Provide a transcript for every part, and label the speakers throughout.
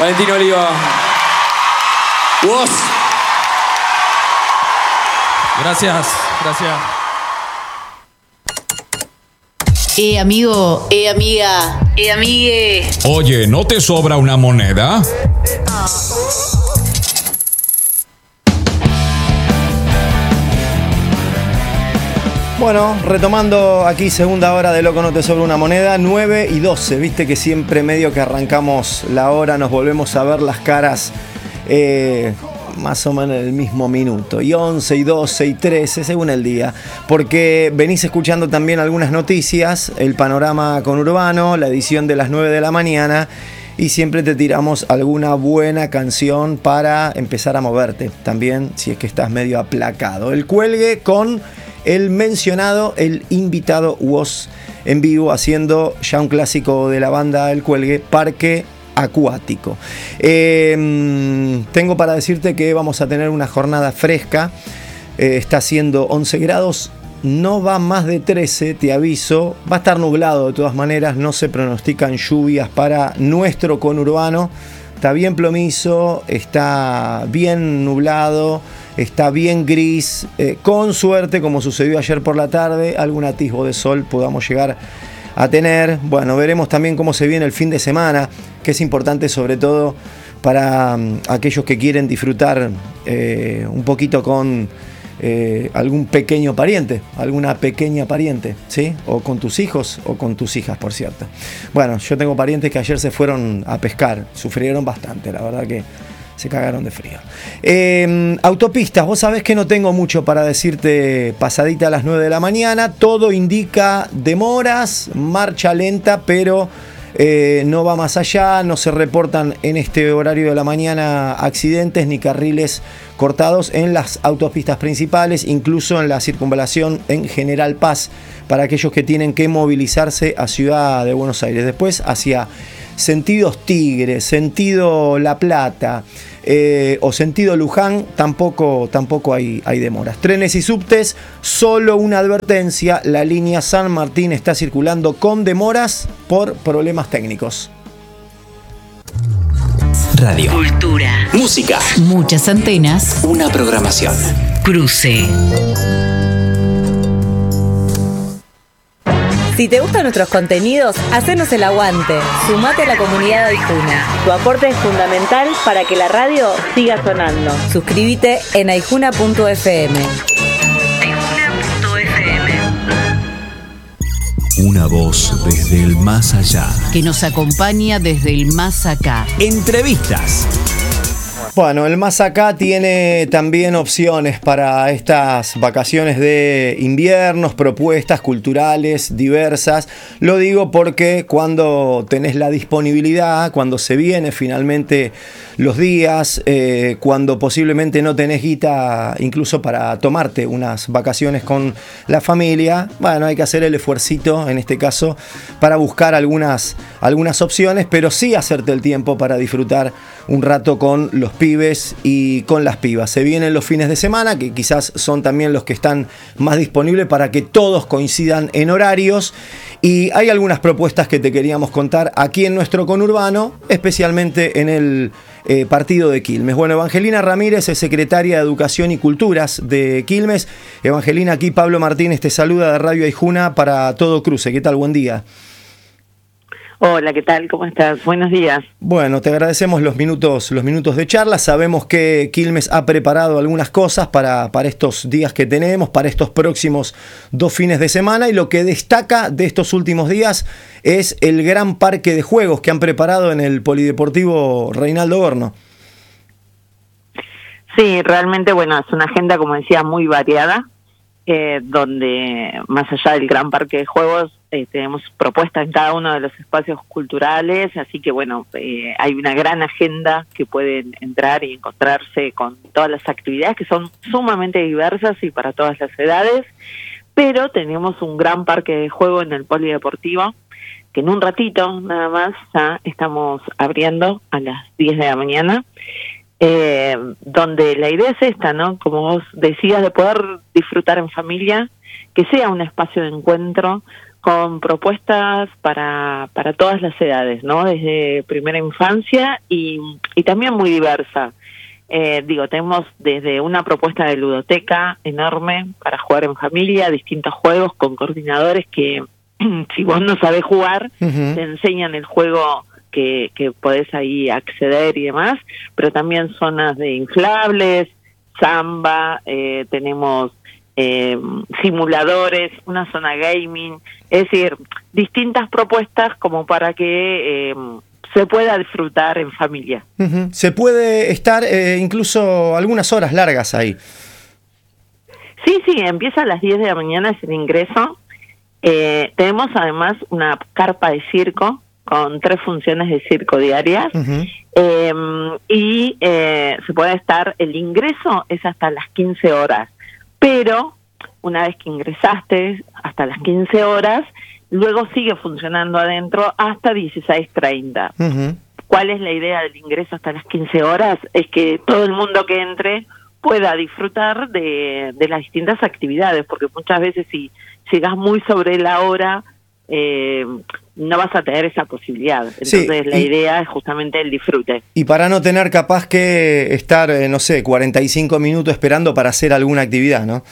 Speaker 1: Valentín Oliva. Vos.
Speaker 2: Gracias.
Speaker 3: Amigo, amiga, amigue.
Speaker 4: Oye, ¿no te sobra una moneda?
Speaker 5: Bueno, retomando aquí segunda hora de Loco No Te Sobra Una Moneda, 9:12. Viste que siempre medio que arrancamos la hora nos volvemos a ver las caras más o menos en el mismo minuto. Y 11, y 12, y 13, según el día. Porque venís escuchando también algunas noticias, el panorama conurbano, la edición de las 9 de la mañana. Y siempre te tiramos alguna buena canción para empezar a moverte. También si es que estás medio aplacado. El cuelgue con el mencionado, el invitado Woz en vivo, haciendo ya un clásico de la banda El Cuelgue, Parque Acuático. Tengo para decirte que vamos a tener una jornada fresca. Está haciendo 11 grados, no va más de 13, te aviso. Va a estar nublado de todas maneras, no se pronostican lluvias para nuestro conurbano. Está bien plomizo, está bien nublado, está bien gris, con suerte, como sucedió ayer por la tarde, algún atisbo de sol podamos llegar a tener. Bueno, veremos también cómo se viene el fin de semana, que es importante sobre todo para aquellos que quieren disfrutar un poquito con algún pequeño pariente, alguna pequeña pariente, ¿sí? O con tus hijos o con tus hijas, por cierto. Bueno, yo tengo parientes que ayer se fueron a pescar, sufrieron bastante, la verdad que se cagaron de frío. Autopistas, vos sabés que no tengo mucho para decirte pasadita a las 9 de la mañana. Todo indica demoras, marcha lenta, pero no va más allá. No se reportan en este horario de la mañana accidentes ni carriles cortados en las autopistas principales, incluso en la circunvalación en General Paz, para aquellos que tienen que movilizarse a Ciudad de Buenos Aires. Después hacia sentidos Tigre, sentido La Plata o sentido Luján, tampoco hay demoras. Trenes y subtes, solo una advertencia: la línea San Martín está circulando con demoras por problemas técnicos.
Speaker 3: Radio. Cultura.
Speaker 1: Música.
Speaker 3: Muchas antenas.
Speaker 1: Una programación.
Speaker 3: Cruce.
Speaker 6: Si te gustan nuestros contenidos, hacenos el aguante. Sumate a la comunidad de Aijuna. Tu aporte es fundamental para que la radio siga sonando. Suscríbete en aijuna.fm.
Speaker 4: Una voz desde el más allá.
Speaker 3: Que nos acompaña desde el más acá.
Speaker 4: Entrevistas.
Speaker 5: Bueno, el Más Acá tiene también opciones para estas vacaciones de inviernos, propuestas culturales diversas. Lo digo porque cuando tenés la disponibilidad, cuando se viene finalmente los días, cuando posiblemente no tenés guita incluso para tomarte unas vacaciones con la familia, bueno, hay que hacer el esfuercito, en este caso, para buscar algunas opciones, pero sí hacerte el tiempo para disfrutar un rato con los pibes y con las pibas. Se vienen los fines de semana, que quizás son también los que están más disponibles para que todos coincidan en horarios, y hay algunas propuestas que te queríamos contar aquí en nuestro conurbano, especialmente en el partido de Quilmes. Bueno, Evangelina Ramírez es secretaria de Educación y Culturas de Quilmes. Evangelina, aquí Pablo Martínez te saluda de Radio Aijuna para Todo Cruce. ¿Qué tal? Buen día.
Speaker 7: Hola, ¿qué tal? ¿Cómo estás? Buenos días.
Speaker 5: Bueno, te agradecemos los minutos de charla. Sabemos que Quilmes ha preparado algunas cosas para estos días que tenemos, para estos próximos 2 fines de semana, y lo que destaca de estos últimos días es el gran parque de juegos que han preparado en el Polideportivo Reinaldo Gorno.
Speaker 7: Sí, realmente, bueno, es una agenda, como decía, muy variada, donde más allá del gran parque de juegos, tenemos propuestas en cada uno de los espacios culturales, así que bueno, hay una gran agenda que pueden entrar y encontrarse con todas las actividades que son sumamente diversas y para todas las edades, pero tenemos un gran parque de juego en el Polideportivo, que en un ratito nada más ya estamos abriendo a las 10 de la mañana, donde la idea es esta, ¿no? Como vos decías, de poder disfrutar en familia, que sea un espacio de encuentro con propuestas para todas las edades, ¿no? Desde primera infancia y también muy diversa. Tenemos desde una propuesta de ludoteca enorme para jugar en familia, distintos juegos con coordinadores que si vos no sabés jugar, te enseñan el juego que podés ahí acceder y demás, pero también zonas de inflables, samba, tenemos simuladores, una zona gaming, es decir, distintas propuestas como para que se pueda disfrutar en familia.
Speaker 5: Se puede estar incluso algunas horas largas ahí.
Speaker 7: Sí, empieza a las 10 de la mañana, es el ingreso. Tenemos además una carpa de circo con 3 funciones de circo diarias. Se puede estar, el ingreso es hasta las 15 horas, pero una vez que ingresaste hasta las 15 horas, luego sigue funcionando adentro hasta 16:30. ¿Cuál es la idea del ingreso hasta las 15 horas? Es que todo el mundo que entre pueda disfrutar de las distintas actividades, porque muchas veces si llegas muy sobre la hora, no vas a tener esa posibilidad. Entonces la idea es justamente el disfrute. Y
Speaker 5: para no tener capaz que estar, 45 minutos esperando para hacer alguna actividad, ¿no?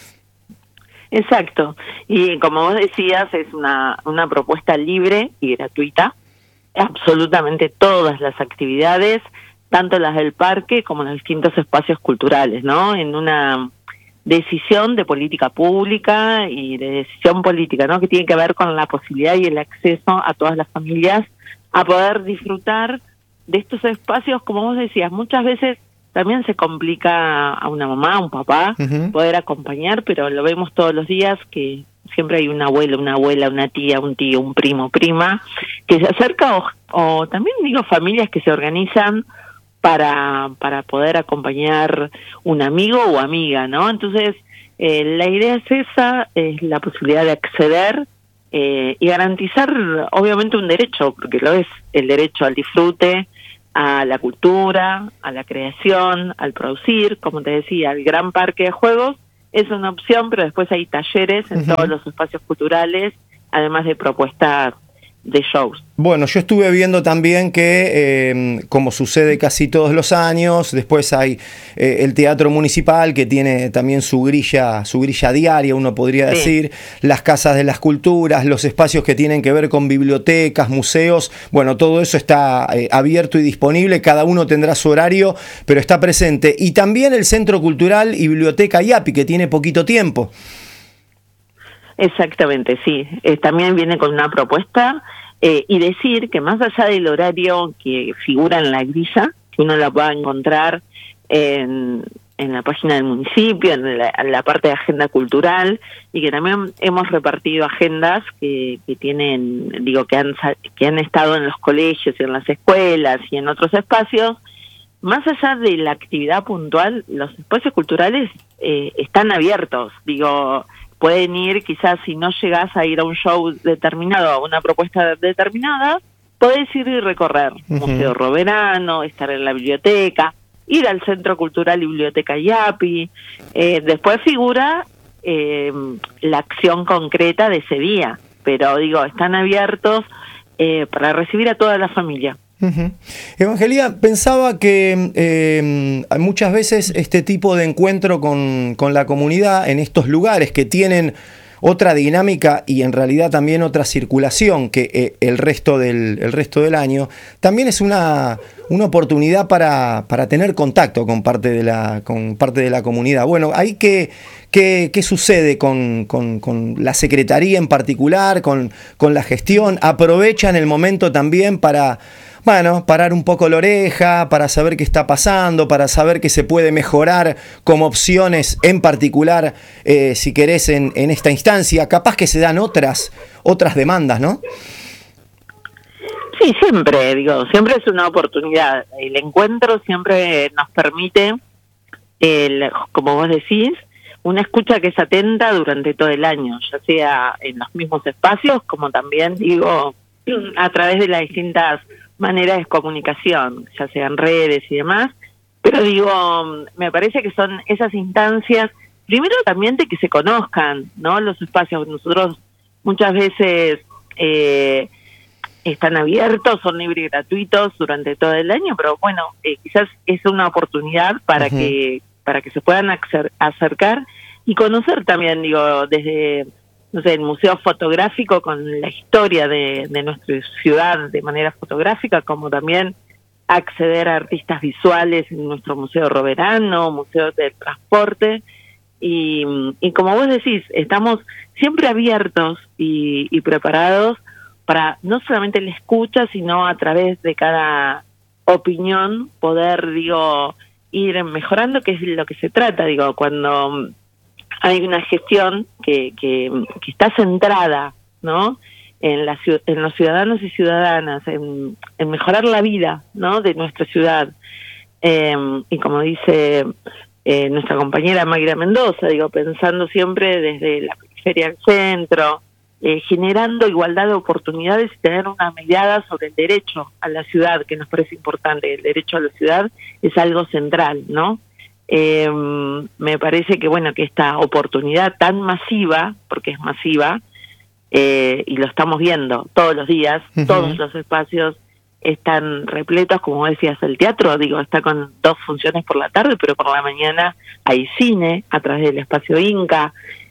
Speaker 7: Exacto. Y como vos decías, es una propuesta libre y gratuita. Absolutamente todas las actividades, tanto las del parque como los distintos espacios culturales, ¿no? En una decisión de política pública y de decisión política, ¿no? Que tiene que ver con la posibilidad y el acceso a todas las familias a poder disfrutar de estos espacios, como vos decías, muchas veces también se complica a una mamá, a un papá, poder acompañar, pero lo vemos todos los días que siempre hay un abuelo, una abuela, una tía, un tío, un primo, prima, que se acerca o también familias que se organizan para poder acompañar un amigo o amiga, ¿no? Entonces, la idea es esa, es la posibilidad de acceder y garantizar, obviamente, un derecho, porque lo es el derecho al disfrute, a la cultura, a la creación, al producir, como te decía, el gran parque de juegos es una opción, pero después hay talleres en todos los espacios culturales, además de propuestas de shows.
Speaker 5: Bueno, yo estuve viendo también que, como sucede casi todos los años, después hay el Teatro Municipal, que tiene también su grilla diaria, uno podría decir, las casas de las culturas, los espacios que tienen que ver con bibliotecas, museos, bueno, todo eso está abierto y disponible, cada uno tendrá su horario, pero está presente. Y también el Centro Cultural y Biblioteca IAPI, que tiene poquito tiempo.
Speaker 7: Exactamente, sí. También viene con una propuesta y decir que más allá del horario que figura en la grilla, que uno la pueda encontrar en la página del municipio, en la parte de agenda cultural, y que también hemos repartido agendas que tienen, que han estado en los colegios y en las escuelas y en otros espacios. Más allá de la actividad puntual, los espacios culturales están abiertos, pueden ir, quizás si no llegás a ir a un show determinado, a una propuesta determinada, podés ir y recorrer Museo Roverano, estar en la biblioteca, ir al Centro Cultural y Biblioteca IAPI. Después figura la acción concreta de ese día, pero están abiertos para recibir a toda la familia.
Speaker 5: Evangelina, pensaba que muchas veces este tipo de encuentro con la comunidad en estos lugares que tienen otra dinámica y en realidad también otra circulación que el resto del año, también es una oportunidad para tener contacto con parte de la comunidad. Bueno, ahí ¿qué sucede con la Secretaría en particular, con la gestión? ¿Aprovechan el momento también para parar un poco la oreja, para saber qué está pasando, para saber qué se puede mejorar como opciones en particular, si querés, en esta instancia? Capaz que se dan otras demandas, ¿no?
Speaker 7: Sí, siempre es una oportunidad. El encuentro siempre nos permite, como vos decís, una escucha que es atenta durante todo el año, ya sea en los mismos espacios, como también, a través de las distintas maneras de comunicación, ya sean redes y demás, pero me parece que son esas instancias, primero también de que se conozcan, ¿no? Los espacios. Nosotros muchas veces están abiertos, son libres y gratuitos durante todo el año, pero bueno, quizás es una oportunidad para que se puedan acercar y conocer también, digo, desde, no sé, el museo fotográfico con la historia de nuestra ciudad de manera fotográfica, como también acceder a artistas visuales en nuestro Museo Roverano, Museo del Transporte, y como vos decís, estamos siempre abiertos y preparados para no solamente la escucha, sino a través de cada opinión poder, digo, ir mejorando, que es lo que se trata, digo, cuando hay una gestión que está centrada, ¿no?, en los ciudadanos y ciudadanas, en mejorar la vida, ¿no?, de nuestra ciudad, y como dice nuestra compañera Mayra Mendoza, digo, pensando siempre desde la periferia al centro, generando igualdad de oportunidades y tener una mirada sobre el derecho a la ciudad, que nos parece importante. El derecho a la ciudad es algo central, ¿no? Me parece que, bueno, que esta oportunidad tan masiva, porque es masiva, y lo estamos viendo todos los días, todos los espacios están repletos, como decías, el teatro, digo, está con 2 funciones por la tarde, pero por la mañana hay cine a través del espacio Inca,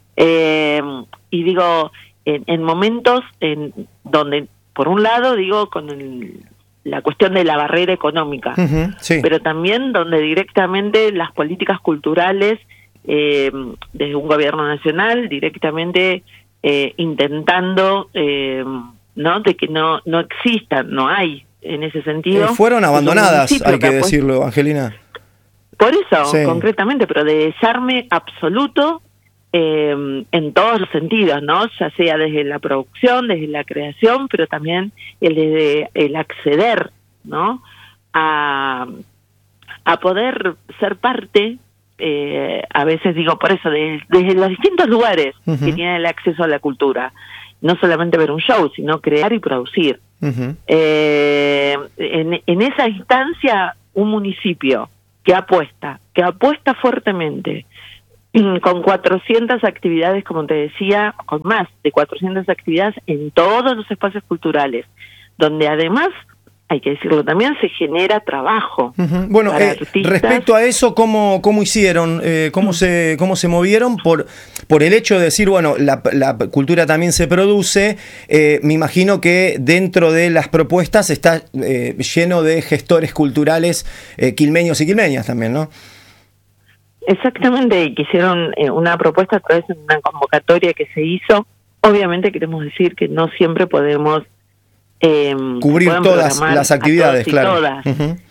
Speaker 7: y digo, en momentos donde, por un lado, digo, con la cuestión de la barrera económica,
Speaker 5: sí,
Speaker 7: pero también donde directamente las políticas culturales, desde un gobierno nacional, directamente intentando, ¿no?, de que no existan, no hay, en ese sentido.
Speaker 5: Fueron abandonadas, hay que decirlo, Angelina.
Speaker 7: Por eso,
Speaker 5: sí,
Speaker 7: concretamente, pero de desarme absoluto, en todos los sentidos, ¿no? Ya sea desde la producción, desde la creación, pero también desde el acceder, ¿no?, a poder ser parte, a veces digo, por eso, desde los distintos lugares que tienen el acceso a la cultura. No solamente ver un show, sino crear y producir. En esa instancia, un municipio que apuesta fuertemente, con 400 actividades, como te decía, con más de 400 actividades en todos los espacios culturales, donde además, hay que decirlo también, se genera trabajo.
Speaker 5: Bueno,
Speaker 7: para artistas.
Speaker 5: Respecto a eso, ¿cómo hicieron? ¿Cómo se movieron? Por el hecho de decir, bueno, la cultura también se produce, me imagino que dentro de las propuestas está lleno de gestores culturales quilmeños y quilmeñas también, ¿no?
Speaker 7: Exactamente, que hicieron una propuesta a través de una convocatoria que se hizo. Obviamente queremos decir que no siempre podemos
Speaker 5: cubrir todas las actividades, claro.
Speaker 7: Todas.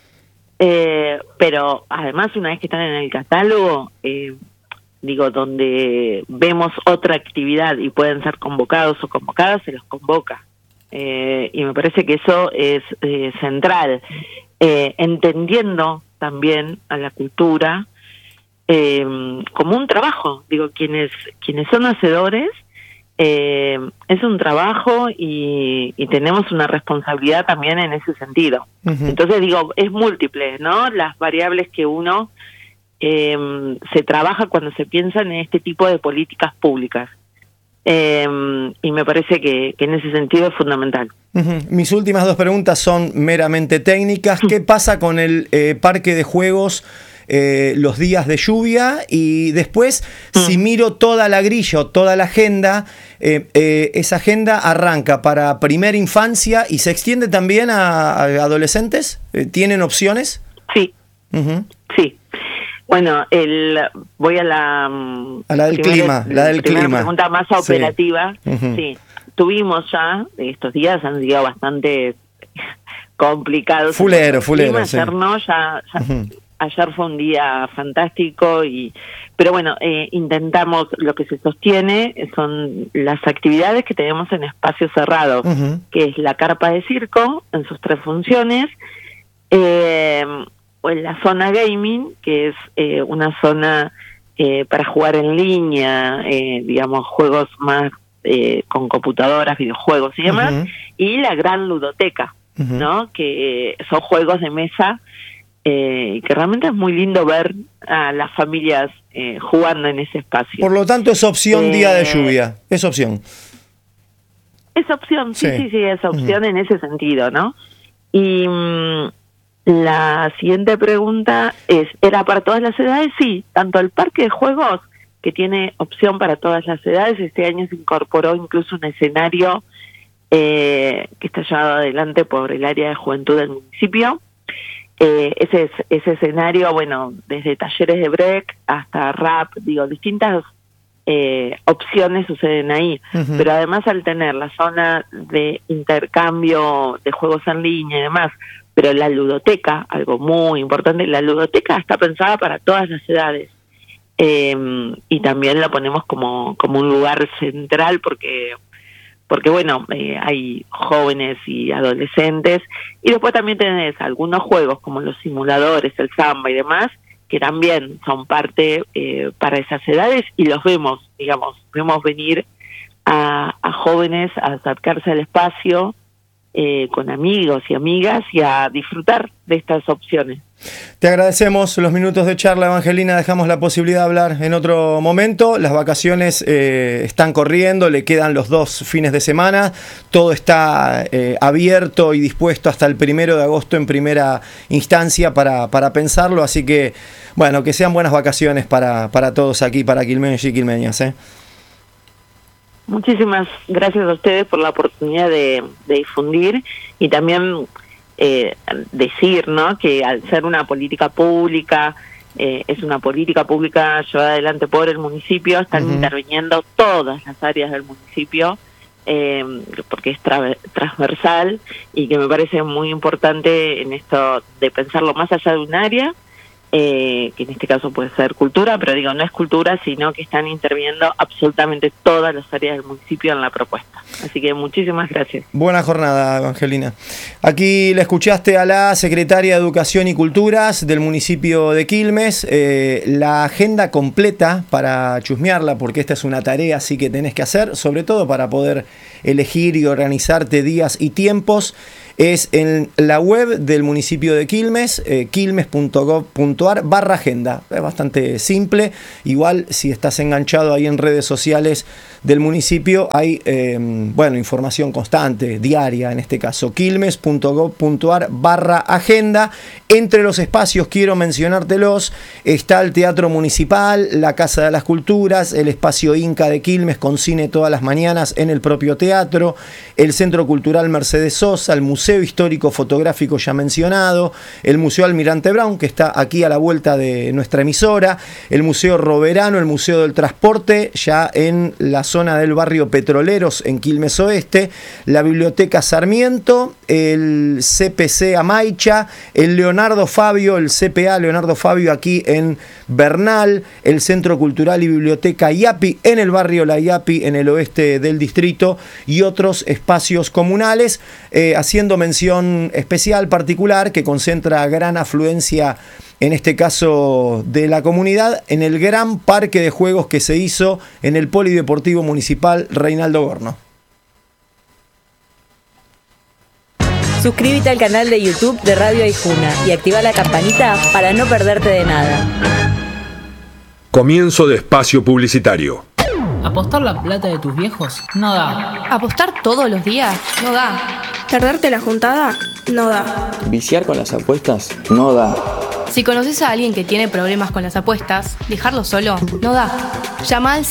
Speaker 7: Pero además, una vez que están en el catálogo, digo, donde vemos otra actividad y pueden ser convocados o convocadas, se los convoca. Y me parece que eso es central, entendiendo también a la cultura como un trabajo. Digo, quienes son hacedores, es un trabajo y tenemos una responsabilidad también en ese sentido. Entonces, digo, es múltiple, ¿no?, las variables que uno se trabaja cuando se piensa en este tipo de políticas públicas. Y me parece que en ese sentido es fundamental.
Speaker 5: Mis últimas 2 preguntas son meramente técnicas. ¿Qué pasa con el parque de juegos los días de lluvia? Y después, si miro toda la grilla o toda la agenda, esa agenda arranca para primera infancia y se extiende también a adolescentes. ¿Tienen opciones?
Speaker 7: Sí, sí. Bueno, voy a la
Speaker 5: del clima, la del clima.
Speaker 7: Pregunta más operativa. Sí, tuvimos ya, estos días han sido bastante complicados.
Speaker 5: Fulero,
Speaker 7: sí. Ayer no, ya ayer fue un día fantástico, pero bueno, intentamos, lo que se sostiene son las actividades que tenemos en espacios cerrados, que es la carpa de circo en sus 3 funciones, o en la zona gaming, que es una zona para jugar en línea, digamos, juegos más con computadoras, videojuegos y demás, y la gran ludoteca, ¿no?, que son juegos de mesa, que realmente es muy lindo ver a las familias jugando en ese espacio.
Speaker 5: Por lo tanto, es opción día de lluvia, es opción.
Speaker 7: Es opción, sí, es opción en ese sentido, ¿no? Y la siguiente pregunta ¿era para todas las edades? Sí, tanto el parque de juegos, que tiene opción para todas las edades, este año se incorporó incluso un escenario que está llevado adelante por el área de juventud del municipio. Ese escenario, bueno, desde talleres de break hasta rap, distintas opciones suceden ahí, pero además al tener la zona de intercambio de juegos en línea y demás, pero la ludoteca, algo muy importante, la ludoteca está pensada para todas las edades, y también la ponemos como un lugar central porque bueno, hay jóvenes y adolescentes, y después también tenés algunos juegos como los simuladores, el samba y demás, que también son parte para esas edades, y los vemos venir a jóvenes a acercarse al espacio con amigos y amigas y a disfrutar de estas opciones.
Speaker 5: Te agradecemos los minutos de charla, Evangelina. Dejamos la posibilidad de hablar en otro momento. Las vacaciones están corriendo, le quedan los 2 fines de semana. Todo está abierto y dispuesto hasta el 1 de agosto en primera instancia para pensarlo. Así que, bueno, que sean buenas vacaciones para todos aquí, para quilmeños y quilmeñas.
Speaker 7: Muchísimas gracias a ustedes por la oportunidad de difundir y también decir, ¿no?, que al ser una política pública, es una política pública llevada adelante por el municipio, están interviniendo todas las áreas del municipio, porque es transversal, y que me parece muy importante en esto de pensarlo más allá de un área, que en este caso puede ser cultura, pero no es cultura, sino que están interviniendo absolutamente todas las áreas del municipio en la propuesta. Así que muchísimas gracias.
Speaker 5: Buena jornada, Evangelina. Aquí le escuchaste a la secretaria de Educación y Culturas del municipio de Quilmes. La agenda completa para chusmearla, porque esta es una tarea así que tenés que hacer, sobre todo para poder elegir y organizarte días y tiempos. Es en la web del municipio de Quilmes, quilmes.gov.ar/agenda. Es bastante simple. Igual, si estás enganchado ahí en redes sociales del municipio, hay información constante, diaria en este caso. quilmes.gov.ar/agenda. Entre los espacios, quiero mencionártelos, está el Teatro Municipal, la Casa de las Culturas, el Espacio Inca de Quilmes con cine todas las mañanas en el propio teatro, el Centro Cultural Mercedes Sosa, el Museo Histórico Fotográfico ya mencionado, el Museo Almirante Brown, que está aquí a la vuelta de nuestra emisora, el Museo Roverano, el Museo del Transporte, ya en la zona del barrio Petroleros, en Quilmes Oeste, la Biblioteca Sarmiento, el CPC Amaicha, el Leonardo Fabio, el CPA Leonardo Fabio aquí en Bernal, el Centro Cultural y Biblioteca IAPI en el barrio La IAPI en el oeste del distrito, y otros espacios comunales, haciendo mención especial particular que concentra gran afluencia, en este caso de la comunidad, en el gran parque de juegos que se hizo en el Polideportivo Municipal Reinaldo Gorno.
Speaker 6: Suscríbete al canal de YouTube de Radio Aijuna y activa la campanita para no perderte de nada.
Speaker 2: Comienzo de espacio publicitario.
Speaker 8: ¿Apostar la plata de tus viejos? No da.
Speaker 9: ¿Apostar todos los días? No da.
Speaker 10: ¿Perderte la juntada? No da.
Speaker 1: ¿Viciar con las apuestas? No da.
Speaker 9: Si conoces a alguien que tiene problemas con las apuestas, dejarlo solo no da. Llama al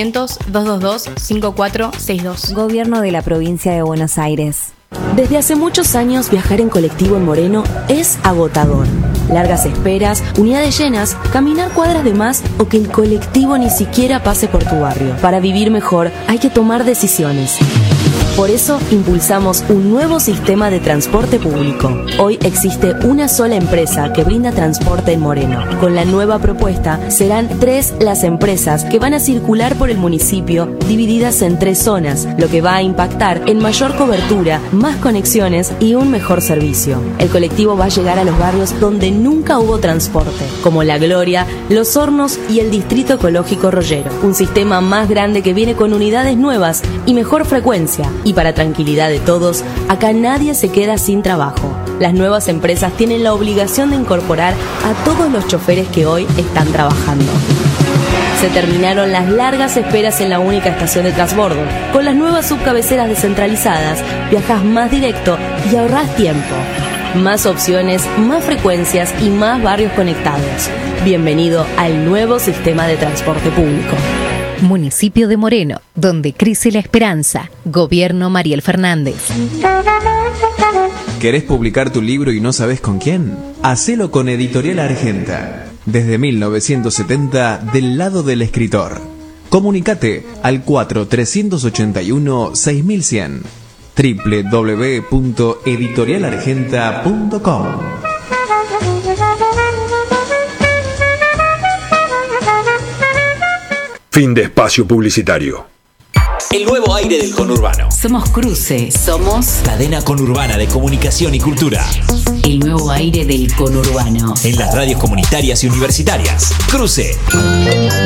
Speaker 9: 0800-222-5462.
Speaker 6: Gobierno de la Provincia de Buenos Aires. Desde hace muchos años viajar en colectivo en Moreno es agotador. Largas esperas, unidades llenas, caminar cuadras de más o que el colectivo ni siquiera pase por tu barrio. Para vivir mejor hay que tomar decisiones. Por eso impulsamos un nuevo sistema de transporte público. Hoy existe una sola empresa que brinda transporte en Moreno. Con la nueva propuesta serán 3 las empresas que van a circular por el municipio, divididas en 3 zonas, lo que va a impactar en mayor cobertura, más conexiones y un mejor servicio. El colectivo va a llegar a los barrios donde nunca hubo transporte, como La Gloria, Los Hornos y el Distrito Ecológico Rollero. Un sistema más grande que viene con unidades nuevas y mejor frecuencia. Y para tranquilidad de todos, acá nadie se queda sin trabajo. Las nuevas empresas tienen la obligación de incorporar a todos los choferes que hoy están trabajando. Se terminaron las largas esperas en la única estación de transbordo. Con las nuevas subcabeceras descentralizadas, viajas más directo y ahorrás tiempo. Más opciones, más frecuencias y más barrios conectados. Bienvenido al nuevo sistema de transporte público.
Speaker 11: Municipio de Moreno, donde crece la esperanza. Gobierno Mariel Fernández.
Speaker 12: ¿Querés publicar tu libro y no sabés con quién? Hacelo con Editorial Argenta. Desde 1970, del lado del escritor. Comunicate al 4381-6100. www.editorialargenta.com.
Speaker 2: Fin de espacio publicitario.
Speaker 13: El nuevo aire del conurbano.
Speaker 3: Somos Cruce. Somos
Speaker 13: Cadena conurbana de comunicación y cultura.
Speaker 3: el nuevo aire del conurbano.
Speaker 13: En las radios comunitarias y universitarias. Cruce.